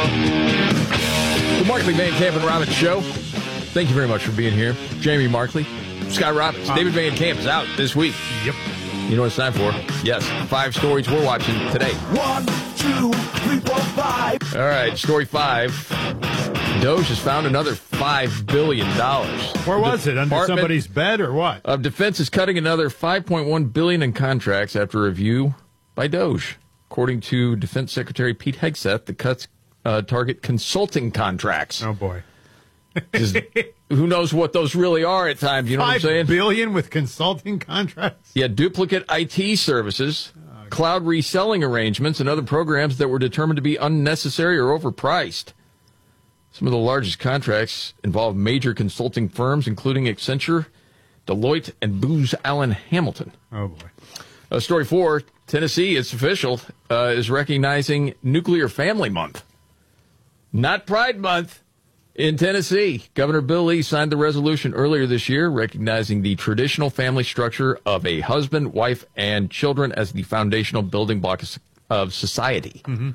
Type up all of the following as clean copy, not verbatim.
The Markley, Van Camp, and Robbins Show. Thank you very much for being here. Jamie Markley, Scott Robbins. David Van Camp is out this week. Yep. You know what it's time for? Yes, 5 stories we're watching today. 1, 2, 3, 4, 5. All right, story 5. Doge has found another $5 billion. Where was it? Under somebody's bed or what? Of Defense is cutting another $5.1 billion in contracts after review by Doge. According to Defense Secretary Pete Hegseth, the cuts target consulting contracts. Oh, boy. Who knows what those really are at times, you know what I'm saying? $5 billion with consulting contracts? Yeah, duplicate IT services, cloud reselling arrangements, and other programs that were determined to be unnecessary or overpriced. Some of the largest contracts involve major consulting firms, including Accenture, Deloitte, and Booz Allen Hamilton. Oh, boy. Story 4, Tennessee, it's official, is recognizing Nuclear Family Month. Not Pride Month in Tennessee. Governor Bill Lee signed the resolution earlier this year recognizing the traditional family structure of a husband, wife, and children as the foundational building block of society. Mm-hmm.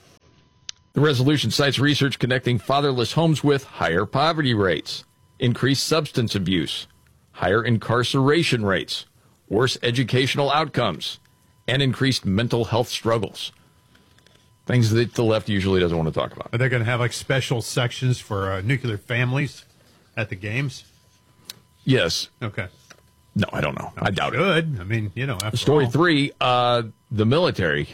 The resolution cites research connecting fatherless homes with higher poverty rates, increased substance abuse, higher incarceration rates, worse educational outcomes, and increased mental health struggles. Things that the left usually doesn't want to talk about. Are they going to have like special sections for nuclear families at the games? Yes. Okay. No, I don't know. I doubt it. Good. I mean, you know, after Story all. 3, the military.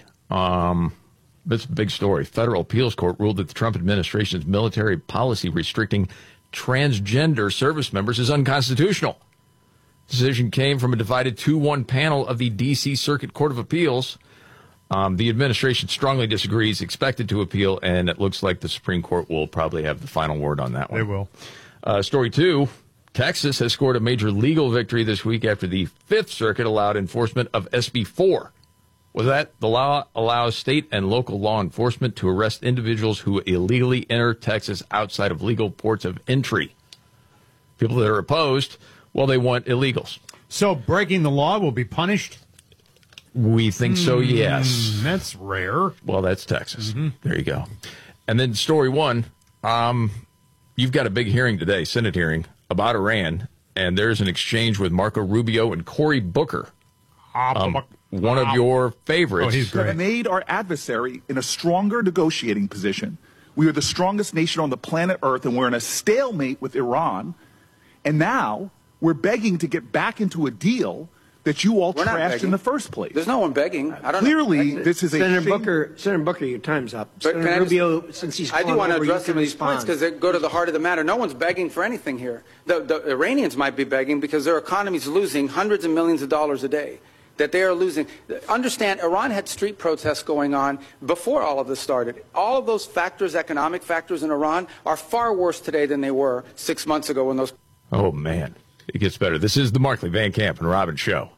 That's a big story. Federal appeals court ruled that the Trump administration's military policy restricting transgender service members is unconstitutional. The decision came from a divided 2-1 panel of the D.C. Circuit Court of Appeals. The administration strongly disagrees, expected to appeal, and it looks like the Supreme Court will probably have the final word on that one. They will. Story 2, Texas has scored a major legal victory this week after the Fifth Circuit allowed enforcement of SB 4. Was that the law allows state and local law enforcement to arrest individuals who illegally enter Texas outside of legal ports of entry. People that are opposed, well, they want illegals. So breaking the law will be punished? We think so, yes. That's rare. Well, that's Texas. Mm-hmm. There you go. And then story 1, you've got a big hearing today, Senate hearing, about Iran, and there's an exchange with Marco Rubio and Cory Booker. One of your favorites. Oh, he's great. Have made our adversary in a stronger negotiating position. We are the strongest nation on the planet Earth, and we're in a stalemate with Iran. And now we're begging to get back into a deal that you all trashed in the first place. There's no one begging. I don't Clearly, know. this is Senator a Senator Booker, your time's up. But Senator Rubio, since he's I do want to address some of these respond. points because they go to the heart of the matter. No one's begging for anything here. The Iranians might be begging because their economy's losing hundreds of millions of dollars a day. That they are losing. Understand, Iran had street protests going on before all of this started. All of those factors, economic factors in Iran, are far worse today than they were 6 months ago when those... Oh, man. It gets better. This is the Markley, Van Camp, and Robbins Show.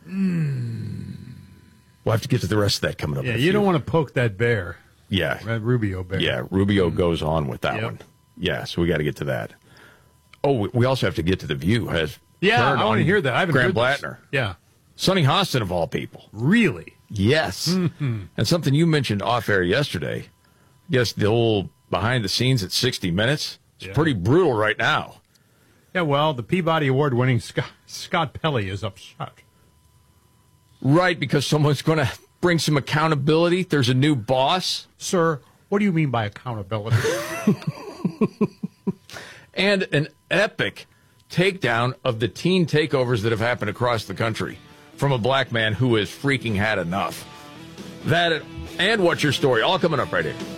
We'll have to get to the rest of that coming up. Yeah, you don't want to poke that bear. Yeah. That Rubio bear. Yeah, Rubio goes on with that one. Yeah, so we got to get to that. Oh, we also have to get to The View. I want to hear that. I haven't Graham heard this. Blattner. Yeah. Sonny Hostin, of all people. Really? Yes. Mm-hmm. And something you mentioned off air yesterday. I guess the old behind the scenes at 60 Minutes. It's pretty brutal right now. Yeah, well, the Peabody Award winning Scott Pelley is upset. Right, because someone's going to bring some accountability. There's a new boss. Sir, what do you mean by accountability? And an epic takedown of the teen takeovers that have happened across the country from a black man who has freaking had enough. That and What's Your Story? All coming up right here.